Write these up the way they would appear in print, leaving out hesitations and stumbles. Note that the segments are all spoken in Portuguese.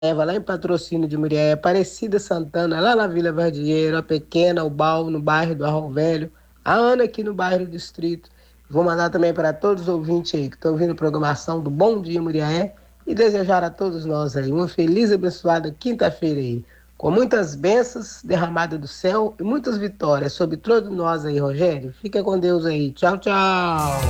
Eva, lá em Patrocínio de Murié, Aparecida Santana, lá na Vila Verdieiro, a Pequena, o Bal, no bairro do Arrol Velho, a Ana aqui no bairro Distrito. Vou mandar também para todos os ouvintes aí que estão ouvindo a programação do Bom Dia Murié e desejar a todos nós aí uma feliz e abençoada quinta-feira aí, com muitas bênçãos derramadas do céu e muitas vitórias sobre todos nós aí, Rogério. Fica com Deus aí. Tchau, tchau.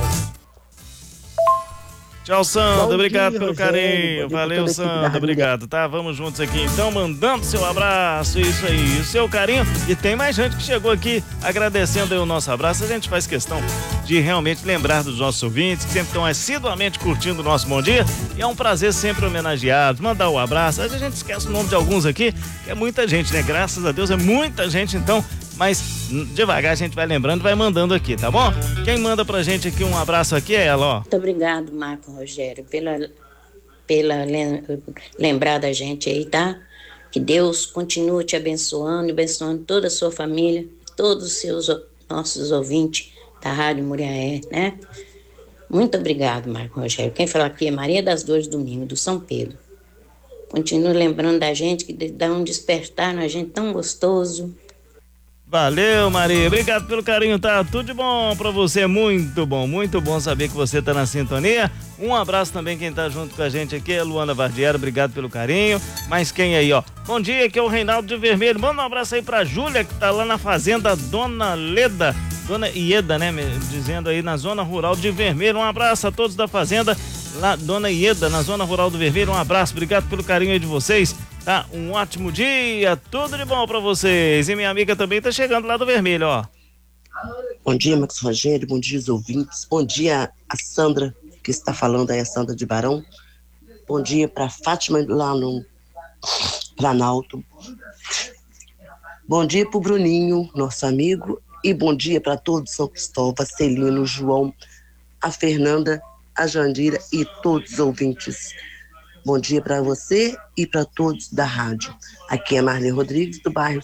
Tchau, Sandra. Bom Obrigado dia, pelo Rogério. Bom carinho. dia para Valeu, toda a equipe da Sandra. Rádio Murié. Obrigado, tá? Vamos juntos aqui, então, mandando seu abraço, isso aí, o seu carinho. E tem mais gente que chegou aqui agradecendo aí o nosso abraço. A gente faz questão de realmente lembrar dos nossos ouvintes que sempre estão assiduamente curtindo o nosso Bom Dia. E é um prazer sempre homenageá-los, mandar o abraço. Às vezes a gente esquece o nome de alguns aqui, que é muita gente, né? Graças a Deus é muita gente, então... Mas devagar a gente vai lembrando e vai mandando aqui, tá bom? Quem manda pra gente aqui um abraço aqui é ela, ó. Muito obrigado, Marco Rogério, pela lembrar da gente aí, tá? Que Deus continue te abençoando e abençoando toda a sua família, todos os nossos ouvintes da Rádio Muriaé, né? Muito obrigado, Marco Rogério. Quem fala aqui é Maria das Dores Domingo, do São Pedro. Continue lembrando da gente, que dá um despertar na gente tão gostoso. Valeu, Maria. Obrigado pelo carinho, tá? Tudo de bom pra você. Muito bom saber que você tá na sintonia. Um abraço também quem tá junto com a gente aqui, é Luana Vardiero. Obrigado pelo carinho. Mas quem aí, ó? Bom dia, aqui é o Reinaldo de Vermelho. Manda um abraço aí pra Júlia, que tá lá na fazenda Dona Leda. Dona Ieda, né? Dizendo aí na zona rural de Vermelho. Um abraço a todos da fazenda lá, Dona Ieda, na zona rural do Vermelho. Um abraço, obrigado pelo carinho aí de vocês. Tá, um ótimo dia, tudo de bom pra vocês. E minha amiga também tá chegando lá do Vermelho, ó. Bom dia, Marcos Rogério, bom dia, os ouvintes. Bom dia, a Sandra, que está falando aí, a Sandra de Barão. Bom dia pra Fátima, lá no Planalto. Bom dia pro Bruninho, nosso amigo. E bom dia para todos, São Cristóvão, Celino, João, a Fernanda, a Jandira e todos os ouvintes. Bom dia para você e para todos da rádio. Aqui é Marlene Rodrigues, do bairro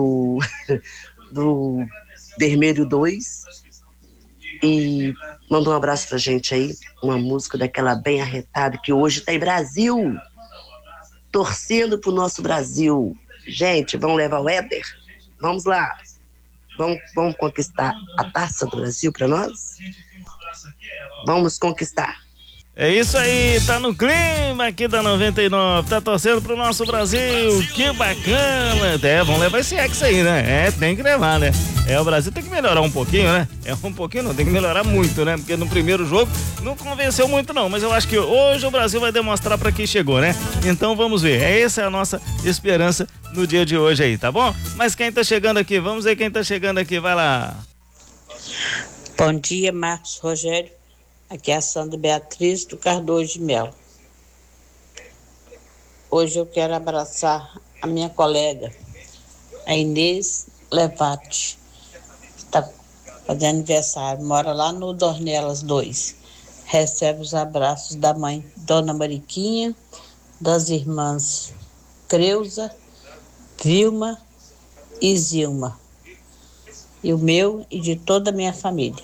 do Vermelho 2. E manda um abraço pra gente aí, uma música daquela bem arretada que hoje tá em Brasil. Torcendo pro nosso Brasil. Gente, vamos levar o Éder? Vamos lá. Vamos conquistar a taça do Brasil para nós? Vamos conquistar. É isso aí, tá no clima aqui da 99, tá torcendo pro nosso Brasil, que bacana. Vamos levar esse ex aí, né? Tem que levar, né? O Brasil tem que melhorar um pouquinho, né? Um pouquinho não, tem que melhorar muito, né? Porque no primeiro jogo não convenceu muito não, mas eu acho que hoje o Brasil vai demonstrar pra quem chegou, né? Então vamos ver, essa é a nossa esperança no dia de hoje aí, tá bom? Mas quem tá chegando aqui, vamos ver quem tá chegando aqui, vai lá. Bom dia, Marcos Rogério. Aqui é a Sandra Beatriz do Cardoso de Melo. Hoje eu quero abraçar a minha colega, a Inês Levati, que está fazendo aniversário, mora lá no Dornelas 2. Recebe os abraços da mãe, Dona Mariquinha, das irmãs Creuza, Vilma e Zilma. E o meu e de toda a minha família.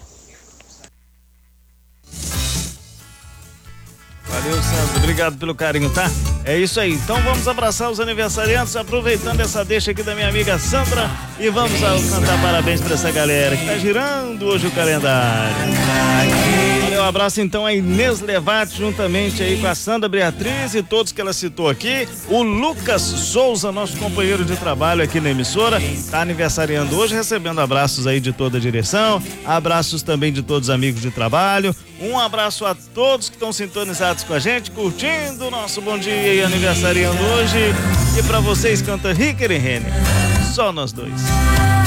Valeu, Sandro. Obrigado pelo carinho, tá? É isso aí. Então vamos abraçar os aniversariantes, aproveitando essa deixa aqui da minha amiga Sandra, e vamos cantar parabéns pra essa galera que tá girando hoje o calendário. Valeu, um abraço então a Inês Levati, juntamente aí com a Sandra Beatriz e todos que ela citou aqui. O Lucas Souza, nosso companheiro de trabalho aqui na emissora, tá aniversariando hoje, recebendo abraços aí de toda a direção, abraços também de todos os amigos de trabalho. Um abraço a todos que estão sintonizados com a gente, curtindo o nosso Bom Dia e aniversariando hoje. E pra vocês canta Ricker e Rene, só nós dois.